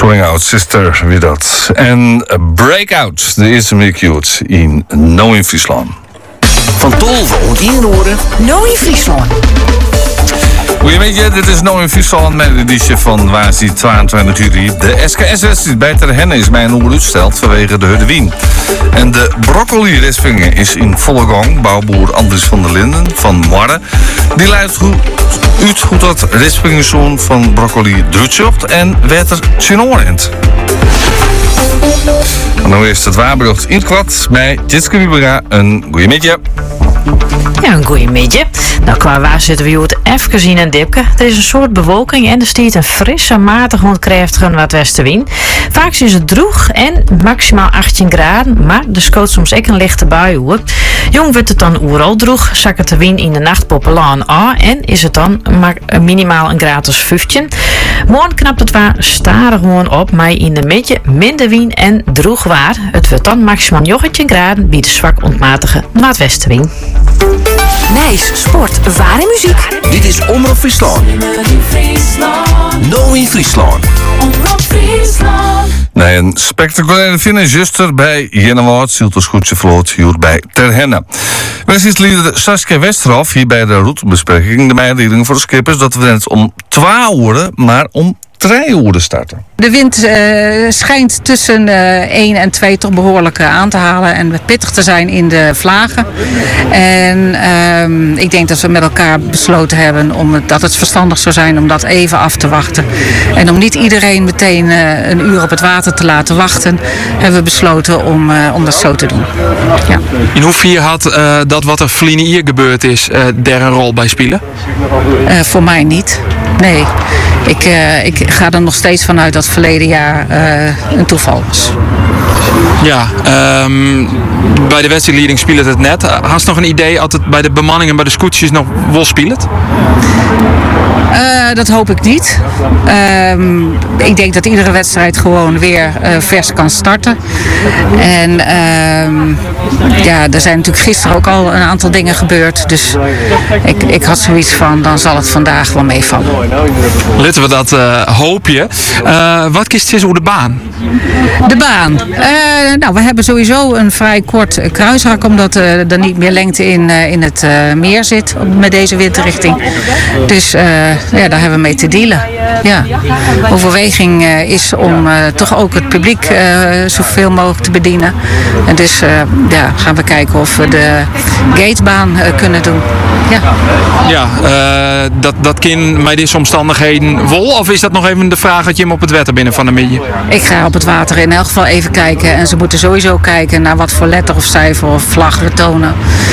Swing Out Sister wie dat. En Breakout, de eerste meer cute in No in Friesland. Van Tolve ontinoren. No in Friesland. Goedemiddag, dit is No in Friesland met een editie van Waanzin 22 juli. De SKS-wedstrijd bij Ter Henne is mij een uitgesteld vanwege de Hudde Wien. En de broccoli-rispingen is in volle gang. Bouwboer Andries van der Linden van Marre. Die leidt uit hoe dat rispingenzoon van broccoli drutsjocht en werd er tjenoorend. En nu is het waarbrucht in het kwad bij Jitske Wiebera. Een goeiemiddag. Ja, een goeiemiddag. Nou, qua waar zitten we hier even zien en dipke. Er is een soort bewolking en er stiert een frisse, matig ontkräftige noordwestenwind. Vaak is het droog en maximaal 18 graden, maar er scoot soms ook een lichte bui hoor. Jong wordt het dan overal droog, zakken de wind in de nacht poppelaan aan en is het dan minimaal een graad als 15. Morgen knapt het waar starig gewoon op, maar in de middag minder wind en droog waar. Het wordt dan maximaal 19 graden bij de zwak ontmatige noordwestenwind. Nijs, sport, waar en muziek. Dit is Omroep Friesland. No in Friesland. Nee, een spectaculaire finish juster bij Jennewaard, Zieltersgoedse Vloot, hier bij Ter Henne. Wedstrijdleider Saskia Westerhof hier bij de routebespreking. De mededeling voor de skippers dat we net om 12 uur, maar om 3 uur starten. De wind schijnt tussen 1 en 2 toch behoorlijk aan te halen en pittig te zijn in de vlagen. En ik denk dat we met elkaar besloten hebben dat het verstandig zou zijn om dat even af te wachten. En om niet iedereen meteen een uur op het water te laten wachten, hebben we besloten om dat zo te doen. Ja. In hoeverre had dat wat er verleden jaar gebeurd is, daar een rol bij spelen? Voor mij niet. Nee. Ik ga er nog steeds vanuit dat verleden jaar een toeval was. Ja, bij de wedstrijdleiding speelt het net. Had je nog een idee als het bij de bemanning en bij de scootjes nog wel speelt? Dat hoop ik niet. Ik denk dat iedere wedstrijd gewoon weer vers kan starten. En er zijn natuurlijk gisteren ook al een aantal dingen gebeurd. Dus ik had zoiets van, dan zal het vandaag wel meevallen. Laten we dat hoopje. Wat kiest is over de baan? De baan. We hebben sowieso een vrij kort kruisrak, omdat er niet meer lengte in het meer zit met deze windrichting. Dus daar hebben we mee te dealen. Ja. Overweging is om toch ook het publiek zoveel mogelijk te bedienen. En dus gaan we kijken of we de gatebaan kunnen doen. Ja, dat kan bij deze omstandigheden wel? Of is dat nog even de vraag dat je hem op het wetter binnen van de midden? Ik ga op het water in elk geval even kijken. En ze moeten sowieso kijken naar wat voor letter of cijfer of vlag we tonen.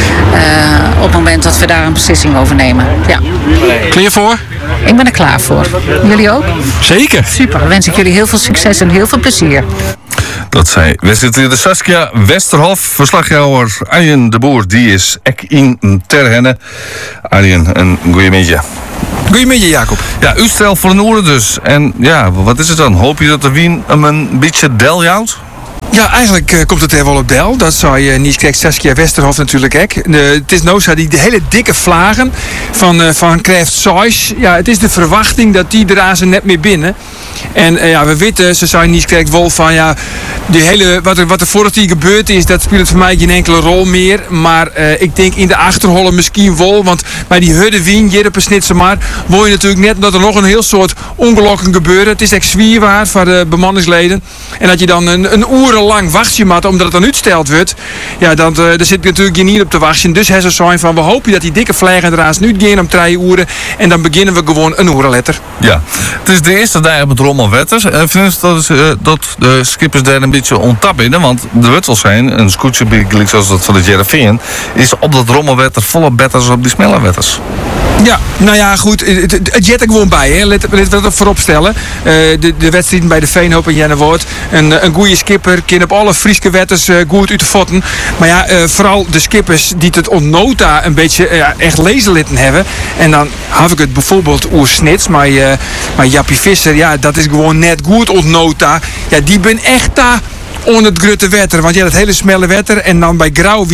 Op het moment dat we daar een beslissing over nemen. Ja. Klaar voor? Ik ben er klaar voor. Jullie ook? Zeker. Super. Dan wens ik jullie heel veel succes en heel veel plezier. Dat zei wedstrijdleider Saskia Westerhof. Verslagjouwer Arjen de Boer, die is ek in Ter Henne. Arjen, een goeiemiddag. Goedemiddag, Jacob. Ja, u stelt voor een oren dus. En ja, wat is het dan? Hoop je dat de wien hem een beetje deljouwt? Ja, eigenlijk komt het er wel op del. Dat zei Nieskreek Saskia Westerhof natuurlijk ook. Het is nou zo die de hele dikke vlagen van Craft Size. Ja, het is de verwachting dat die drazen net meer binnen. En we weten, ze zei Nieskreek wel van die hele, wat er vorig jaar gebeurd is, dat speelt voor mij geen enkele rol meer. Maar ik denk in de achterhollen misschien wel. Want bij die Hudde Wien, Jerpen Snitsen maar, wil je natuurlijk net dat er nog een heel soort ongelukken gebeuren. Het is echt zwierwaard voor de bemanningsleden. En dat je dan een urenlang wachtje maakt omdat het dan uitgesteld wordt. Ja, daar zit natuurlijk niet op te wachten. Dus hij zou zijn van, we hopen dat die dikke vliegen eraan nu gaan om 3 uur. En dan beginnen we gewoon een uur later. Ja, het is de eerste dag met rommelwetters. En vind je dat de skippers daar een beetje ontappen? Want er wordt wel zijn, een scootje zoals dat van de Jereveen, is op dat rommelwetter volle betters op die snelle wetters. Ja, nou ja, goed. Het jet er gewoon bij. Hè. Let we dat voorop stellen. De wedstrijden bij de Veenhoop en Jennewoord. Een goede skipper kan op alle Frieske wetters goed uit de voeten. Maar ja, vooral de skippers die het onnota een beetje echt lezenlitten hebben. En dan heb ik het bijvoorbeeld over Snits. Maar Jappie Visser, ja, dat is gewoon net goed onnota. Ja, die ben echt daar onder het grutte wetter. Want je hebt het hele smelle wetter. En dan bij Grauw wie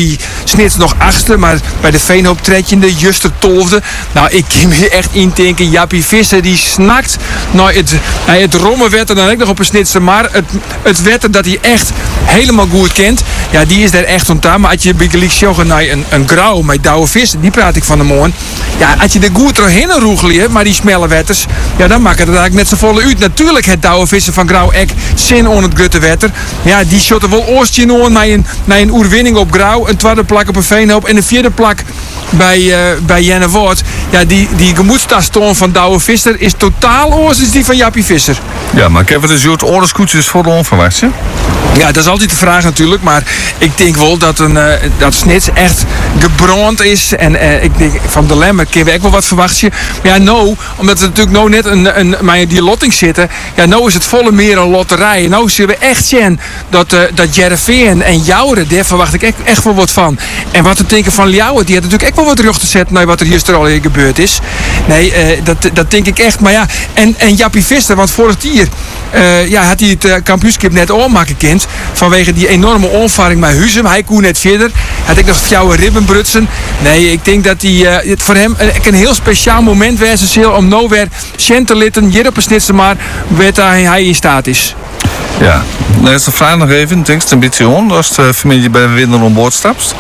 Snits nog 8e, maar bij de Veenhoop 13e, Juster 12e. Nou, ik kan me echt indenken, Jappie Visser die snakt naar het rommelwetter dan ook nog op een Snitse, maar het wetter dat hij echt helemaal goed kent, ja, die is daar echt ontaan. Maar als je bij gelijk zogen naar een grauw met Douwe Visser, die praat ik van de morgen. Ja, als je er goed doorheen roegelt, maar die smelle wetters, ja, dan maakt het eigenlijk net zo volle uit. Natuurlijk het Douwe Visser van Grauw ek zin on het gutte wetter. Ja, die shot er wel oorstje noen naar een oerwinning op Grauw, een tweede plak op een Veenhoop en een vierde plak bij Jennewoord. Ja, die gemoedstastoon van Douwe Visser is totaal oors is die van Jappie Visser. Ja, maar ik heb het dus Jood oorlogscoaches voor de onverwachts, hè? Ja, dat is altijd de vraag natuurlijk, maar ik denk wel dat Snits echt gebrand is. En ik denk van de Lemmer kunnen we ook wel wat verwachten. Maar ja, nou, omdat er natuurlijk nou net maar die lotting zitten, ja, nou is het volle meer een lotterij. Nou zullen we echt zien dat Jereveen en Jouren, daar verwacht ik echt wel wat van. En wat te denken van Ljouwen, die had natuurlijk ook wel wat terug te zetten naar wat er hier al gebeurd is. Nee, dat denk ik echt. Maar ja, en Jappie Visser, want vorig jaar had hij het kampioenschap net aanmaken kind. Vanwege die enorme onvaring met Huzem. Hij kon net verder. Had ik nog fjouwe ribbenbrutsen. Nee, ik denk dat hij het voor hem een heel speciaal moment wezen zal om nou weer te litten, hier op een snitsen maar, weet hij in staat is. Ja, laatste vraag nog even. Denk je een beetje on als de familie bij de winnaar aan boord stapt?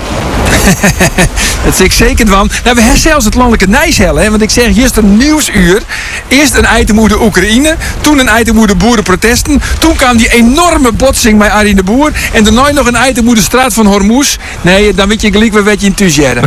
Dat zeg ik zeker van. Nou, we hebben zelfs het landelijke Nijshellen, hè? Want ik zeg, hier is een nieuwsuur. Eerst een item over de Oekraïne, toen een item over de boerenprotesten. Toen kwam die enorme botsing met Arie de Boer. En daarna nog een item over de straat van Hormuz. Nee, dan weet je gelijk weer wat je in Tuzjere.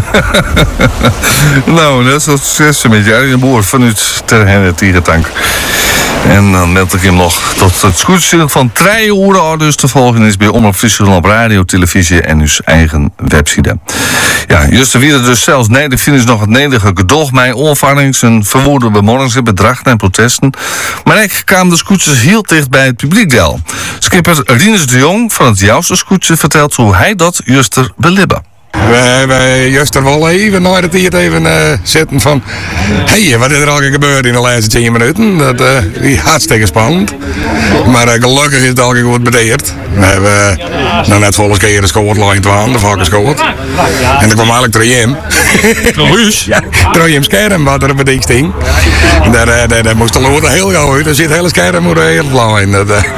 Nou, dat is wat succes met je Arie de Boer vanuit Terhenne Tierentank. En dan meld ik hem nog tot het scootje van 3 uur dus te volgen is bij Omroep Friesland op radio, televisie en uw eigen website. Ja, juist de weer dus zelfs nee, de finish nog het nederige gedolg mij onvanings en verwoede bemorgingen, bedrachten en protesten. Maar ik kwam de scootjes heel dicht bij het publiek deel. Skipper Rinus de Jong van het Jouwste scootje vertelt hoe hij dat juist er belibben. We hebben juist er wel even naar het hier even zitten van, hey, wat is er al gebeurd in de laatste 10 minuten? Dat is hartstikke spannend. Maar gelukkig is het al goed bedeerd. We hebben nou net volgens keer gescoord, lijn 12, de vakken gescoord. En er kwam eigenlijk Trojem. Ja, Trojem scherm wat er op het sting. Daar moest de lood heel gauw uit. Er zit hele scherm op de hele lijn.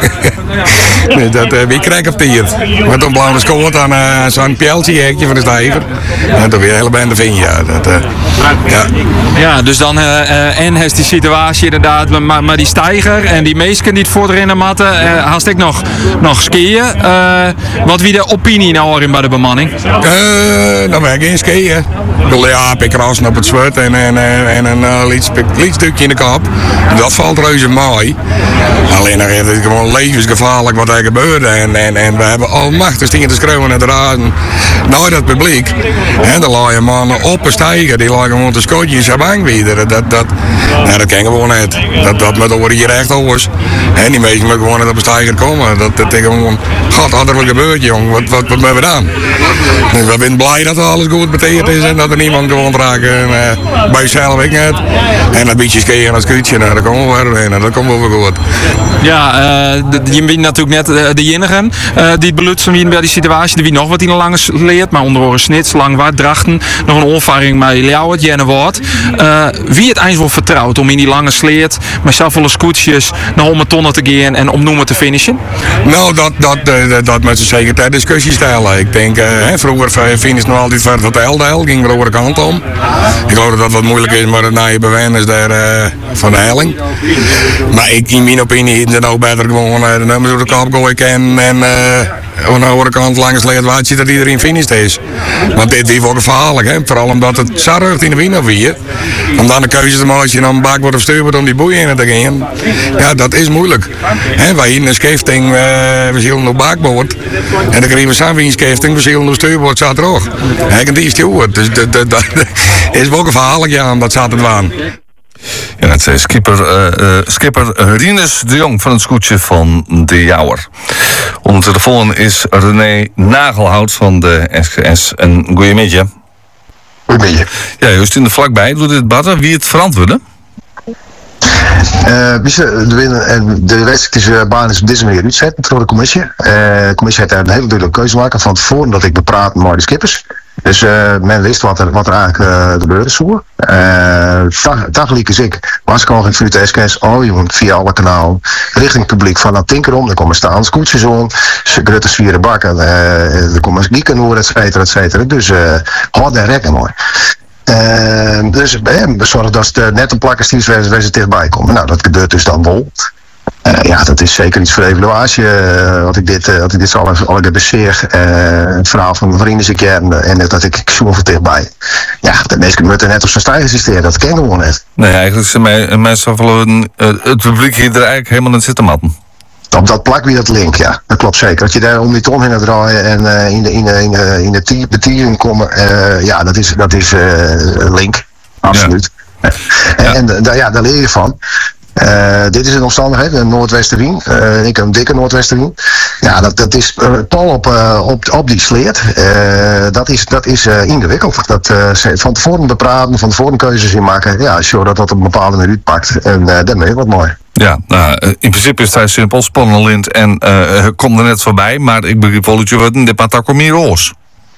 Wie krijgt op tier? Met een blauwe scoort aan zo'n pijltje van de stijger. En dan weer een hele bende vind je. Ja, dus dan en heeft die situatie inderdaad maar die stijger en die meesken die het voorin matten. Haast ik nog skiën. Wat wie de opinie nou in bij de bemanning? Dan ben ik geen skiën. Ja, pikrassen op het zwart en een lietstukje in de kop. Dat valt reuze mooi. Alleen dan is het gewoon levensgevaarlijk wat er gebeurde. En we hebben almachtig dingen te schreeuwen naar de razen. Nou, dat publiek. En dan laat je mannen op een stijger. Die laat gewoon te schotje in zijn bang weer. Dat kan gewoon niet. Dat met oren hier echt oors. En die mensen moeten gewoon net op een stijger komen. Dat is gewoon, god, had er wat gebeurd, jong. Wat hebben we gedaan? Dus we zijn blij dat alles goed betekend is en dat er niemand gewond raakt. Bij jezelf ik net. En dat beetje skiën en dat scootje, dat komt wel weer. Dat komt wel weer goed. Ja, je bent natuurlijk net de enige die het belutsen bij die situatie. Die wie nog wat in de lange leert, maar onder oren snits, lang wat drachten. Nog een onvaring met Ljouwen, Jennewoord. Wie het eens wel vertrouwt om in die lange sleet, met zoveel scootjes naar 100 tonnen te gaan en om noemen te finishen? Nou, dat met z'n zeker ter discussie stellen. Ik denk, vroeger finish nog altijd ver tot de Eldel, ging er over de kant om. Ik geloof dat dat wat moeilijk is, maar na je bewegen is daar van de helling. Maar in mijn opinie is het nou beter gewoon de nummers door de kop gooien en aan de andere kant langs leert waar dat iedereen finished is. Want dit is wel gevaarlijk, hè? Vooral omdat het zargt in de wind of hier. Om dan de keuze te maken als je dan bakboord of stuurboord om die boeien in te gaan. Ja, dat is moeilijk. Wij hier in een schifting, we zullen op bakboord. En dan krijgen we samen in een schifting, we zullen op stuurboord zat er ook. En die is het. Dus dat is wel gevaarlijk, ja, om dat zat te doen. Ja, dat zei skipper Rinus de Jong van het scootje van de Jouwer. Onder de telefoon is René Nagelhout van de SKS. Een goeiemiddag. Goeiemiddag. Ja, juist in de vlakbij. Doe dit badden. Wie het verantwoorden? De wedstrijd baan is op deze manier uitzet door de commissie. De commissie heeft daar een hele duidelijke keuze maken van tevoren dat ik bepraat met de skippers. Dus men wist wat er eigenlijk gebeurde zo. Dag liek is ik. Was gewoon geen vuur SKS. Oh, je moet via alle kanalen richting het publiek van dat Tinkerom. Dan komen staan scootjes om. Grutte zwieren bakken. Er komen gieken door, et cetera. Dus hard en rekken mooi. Dus we zorgen dat de net een plakkerstiers waar ze dichtbij komen. Nou, dat gebeurt dus dan wel. Ja, dat is zeker iets voor evaluatie. Wat ik dit zo al heb bezeer. Het verhaal van mijn vrienden zie en dat ik zoen voor dichtbij. Ja, de meesten moeten net op zijn stijl assisteren. Dat ken gewoon net. Nee, eigenlijk zijn mensen van het publiek hier er eigenlijk helemaal in zitten matten. Op dat plak weer dat link, ja. Dat klopt zeker. Dat je daar om die ton heen gaat draaien en in de betiering komen. Ja, dat is link. Absoluut. Ja. En daar leer je van. Dit is een omstandigheid, een Noordwesterwien. Ik heb een dikke Noordwesterwien. Ja, dat is pal op die sleet. Dat is ingewikkeld. Dat van tevoren bepraten, van tevoren keuzes in maken. Ja, als je dat op een bepaalde minuut pakt. En daarmee wat mooi. Ja, nou, in principe is het vrij simpel. Spannen lint en kom er net voorbij. Maar ik begrijp wel dat je wat in dit maand ook meer roos.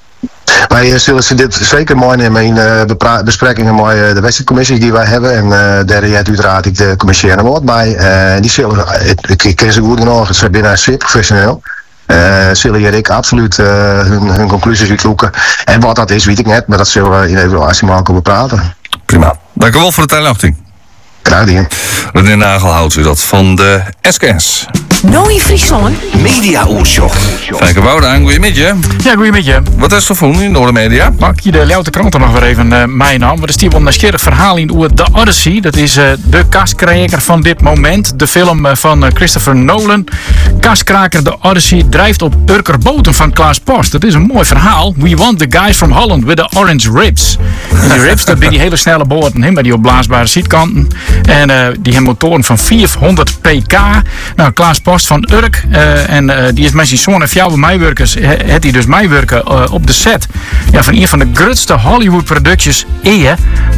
Wij zullen ze dit zeker mooi nemen in besprekingen met de wedstrijdcommissies die wij hebben. En daar heeft uiteraard de commissaris woord bij. Die zullen, ik ken ze goed genoeg, het zijn binnen zeer professioneel. Zullen hier ik absoluut hun conclusies uitloeken. En wat dat is, weet ik net, maar dat zullen we in evaluatie maar kunnen praten. Prima. Dank u wel voor de tijdlichting. Graag gedaan. René Nagel houdt u dat van de SKS. Nooi Friesland. Media Oorschot. Fijke Woudaan, goeiemiddag. Ja, goeiemiddag. Wat is er voor in de media? Mag ik je de Leeuwarden Kranten nog weer even mijn naam? Want er is hier wel een nieuwsgierig verhaal in over The Odyssey. Dat is de kaskraker van dit moment. De film van Christopher Nolan. Kaskraker The Odyssey drijft op Urkerboten van Klaas Post. Dat is een mooi verhaal. We want the guys from Holland with the orange ribs. En die ribs, dat zijn die hele snelle boten, maar die opblaasbare zietkanten. En die hebben motoren van 400 pk. Nou, Klaas Post van Urk. Die is met zijn zoon en vrouw meewerkers. Het hij dus meewerken op de set. Ja, van een van de grootste Hollywood producties eer.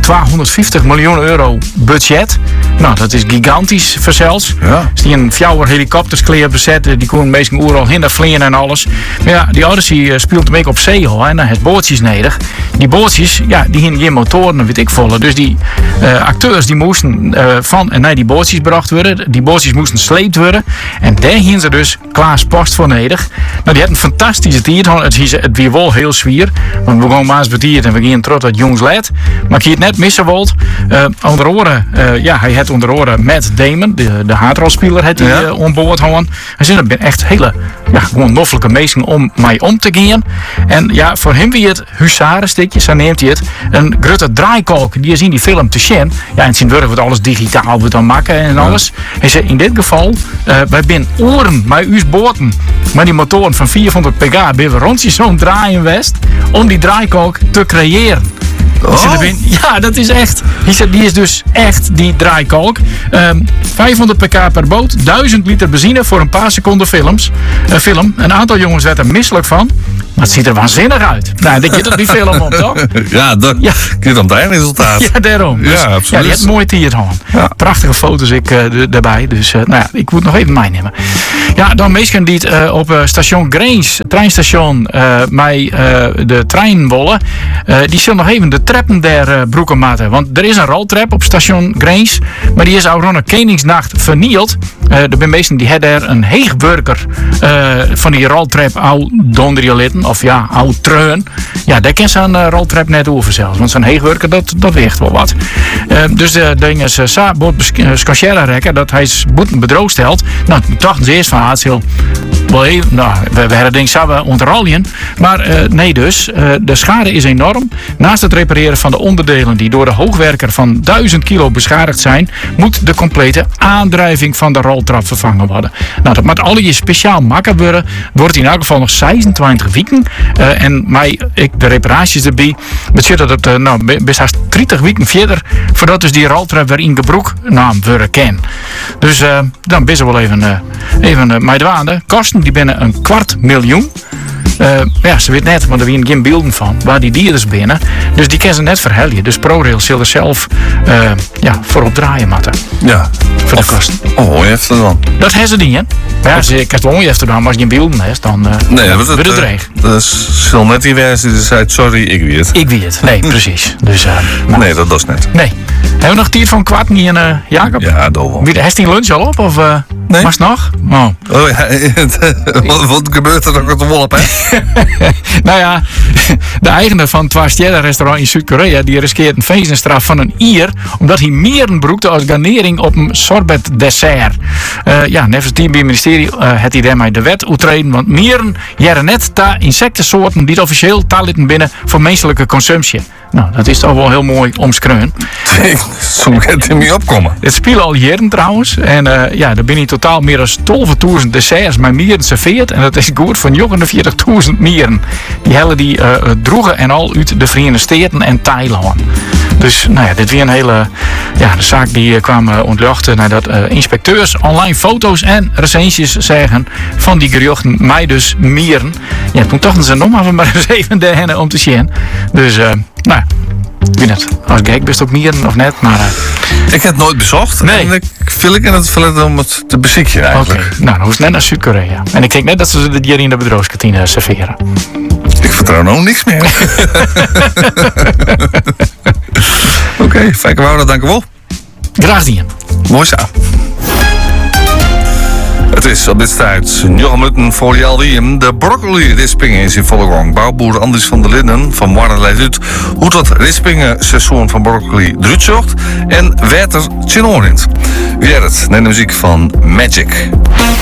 250 miljoen euro budget. Nou, dat is gigantisch voor zelfs. Ja. Dus die een fjouwer helikopters kleer op de set. Die kon meestal overal hinder vliegen en alles. Maar ja, die Odyssey speelt hem ook op zee hoor. En dan het bootjes nodig. Die bootjes, ja, die hebben geen motoren, weet ik volle. Dus die acteurs die moesten van en naar die bootjes gebracht worden. Die bootjes moesten sleept worden. En daar hingen ze dus Klaas Post voor nodig. Nou, die had een fantastische tiert. Het weer wel heel zwier. Want we gaan maar eens betierd en we gaan trots dat jongens leid. Maar ik hier het net missen wilt. Onder oren, hij had onder oren Matt Damon, de haardrolspeler, had hij onboord houden. Hij zei, dat ben echt hele, gewoon noffelijke mensen om mij om te gaan. En ja, voor hem wie het husarenstikje, zo neemt hij het. Een grote draaikolk, die is in die film te zien. Ja, en zijn worden wordt alles digitaal wordt dan maken en alles. Hij zei, in dit geval, wij zijn oren, maar uw boten. Maar die motoren van 400 pk, ben we rondjes zo'n draaien west om die draaikolk te creëren. Oh. Ja, dat is echt. Die is dus echt die draaikolk. 500 pk per boot, 1000 liter benzine voor een paar seconden film. Een aantal jongens werd er misselijk van. Maar het ziet er waanzinnig uit. Nou, dat je toch die film op, toch? Ja, dat is dan het eindresultaat. Ja, daarom. Dus, ja, absoluut. Ja, die heeft mooi tiert aan. Ja. Prachtige foto's daarbij. Dus ik moet nog even meenemen. Ja, dan meestal die het op station Grains, treinstation, mij de trein wollen. Die zullen nog even de treppen der broeken maken. Want er is een roltrap op station Grains. Maar die is al rond een Koningsnacht vernield. Er zijn meesten die hebben daar een heegwerker van die roltrap oud donderjelitten. Of ja, oud treun. Ja, daar kan zo'n roltrap net over zelfs. Want zo'n heegwerker, dat weegt wel wat. Dus de ding is Scotiera rekken dat hij boeten bedroog stelt. Nou, dachten ze eerst van het heel wel even, nou, we hadden denk ik ontrollen. Maar nee dus. De schade is enorm. Naast het repareren van de onderdelen die door de hoogwerker van 1000 kilo beschadigd zijn, moet de complete aandrijving van de roltrap vervangen worden. Nou, dat moet alle je speciaal maken worden. Wordt in elk geval nog 26 weken. En de reparaties erbij. Betekent dat het best haast 30 weken verder voordat dus die roltrap weer in gebroek worden kan. Dus dan best wel even met de waande. Kosten die binnen 250.000. ja, ze weet net, want er waren geen beelden van waar die dieren binnen. Dus die kan ze net verhelden. Dus ProRail zal er zelf voorop draaien moeten. Ja. Voor de kosten. Oh, je heeft het dan. Dat hebben ze niet, hè? Ja, als je het onje heeft gedaan, maar als je geen beelden hebt, dan wordt het dreig. Dat zal net die versie die zei, sorry, ik weet het. Ik weet het. Nee, precies. Dus, nee, dat is net. Nee. Hebben we nog tijd van kwart niet in Jacob? Ja, dat wel. Heeft hij lunch al op? Of nee. was het nog? Oh. Oh ja, wat gebeurt er dan met de wolp, hè? Nou ja, de eigenaar van het Twa-sterren-restaurant in Zuid-Korea die riskeert een feeststraf van een jaar omdat hij mieren broekte als garnering op een sorbet dessert. Nevens het ministerie had hij daarmee de wet uittreden, want mieren jaren net ta insectensoorten die officieel taalitten binnen voor menselijke consumptie. Nou, dat is toch wel heel mooi omschreven. Zo gaat hij niet opkomen. Het spelen al jaren trouwens. En er ben in totaal meer dan 12.000 desserts met mieren serveerd. En dat is goed van 49.000 mieren. Die hellen die droegen en al uit de Verenigde Staten en Thailand. Dus nou ja, dit weer een hele de zaak die kwam ontluchten nadat inspecteurs online foto's en recensies zeggen van die geruchten mij dus mieren. Ja, toen dachten ze nog maar eens even de om te zien. Dus nou, ik weet het. Als gek best ook mieren of net, maar... Ik heb het nooit bezocht. Nee. En ik viel in het verleden om het te bezieken eigenlijk. Oké, nou, dan hoeft het net naar Zuid-Korea. En ik denk net dat ze dit hier in de bedrijfskantine serveren. Ik vertrouw nou niks meer. Oké, fijke wouden, dank u wel. Graag gedaan. Mooi zo. Het is op dit tijd 9 minuten voor je alweer. De broccoli-rispingen is in volle gang. Bouwboer Andries van der Linden van Warren legt uit hoe dat rispingen-seizoen van broccoli eruit zocht en water tjenoorint. Wie het? Neem de muziek van Magic.